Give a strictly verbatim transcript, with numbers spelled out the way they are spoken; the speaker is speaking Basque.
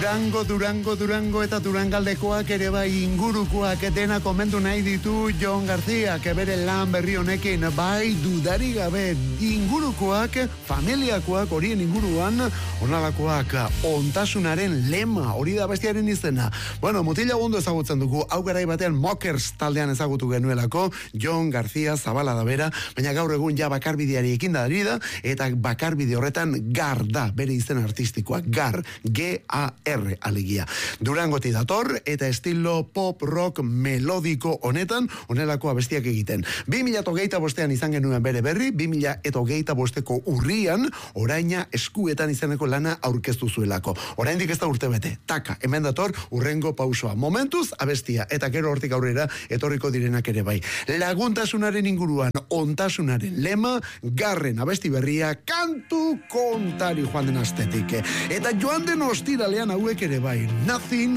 Durango, Durango, Durango eta Durangaldekoak ere bai ingurukoak dena komentu nahi ditu Jon García, bere lan berri honekin, bai dudari gabe ingurukoak, familiakoak horien inguruan, onalakoak ontasunaren lema, hori da bestiaren izena. Bueno, mutila ondo ezagutzen dugu, hau garai batean Mokers taldean ezagutu genuelako, Jon García Zabala da bera, baina gaur egun ja bakarbideari ekin da da, eta bakarbide horretan Gar da, bere izen artistikoa, Gar, G A R alegia. Durangoti dator, eta estilo pop rock melodiko honetan, honelako abestiak egiten. bi mila hogeita bostean izan genuen bere berri, bi mila hogeita bosteko urrian, oraina eskuetan izeneko lana aurkeztu zuelako. Oraindik ez da urte bete, taka, hemen dator, urrengo pausoa. Momentuz, abestia, eta gero hortik aurrera, etorriko direnak ere bai. Laguntasunaren inguruan, ontasunaren lema, Garren abesti berria, kantu kontari joan den astetik. Eta joan den ostiralean hauek ere bai, Nothing